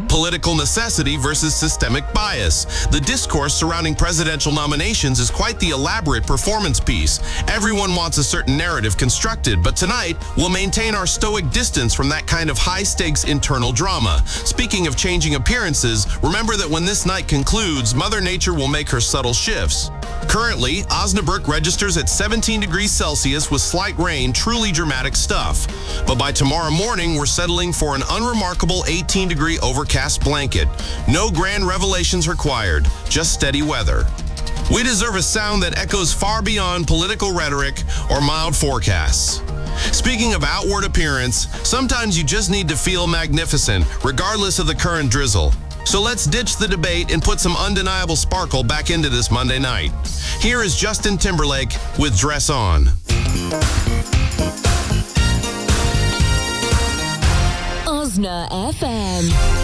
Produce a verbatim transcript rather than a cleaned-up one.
Political necessity versus systemic bias. The discourse surrounding presidential nominations is quite the elaborate performance piece. Everyone wants a certain narrative constructed, but tonight we'll maintain our stoic distance from that kind of high-stakes internal drama. Speaking of changing appearances, remember that when this night concludes, Mother Nature will make her subtle shifts. Currently, Osnabrück registers at seventeen degrees Celsius with slight rain, truly dramatic stuff. But by tomorrow morning, we're settling for an unremarkable eighteen degree overcast blanket. No grand revelations required, just steady weather. We deserve a sound that echoes far beyond political rhetoric or mild forecasts. Speaking of outward appearance, sometimes you just need to feel magnificent, regardless of the current drizzle. So let's ditch the debate and put some undeniable sparkle back into this Monday night. Here is Justin Timberlake with Dress On. Osna F M.